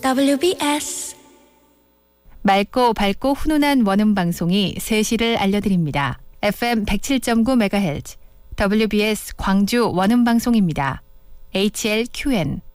WBS 맑고 밝고 훈훈한 원음 방송이 3시를 알려드립니다. FM 107.9MHz WBS 광주 원음 방송입니다. HLQN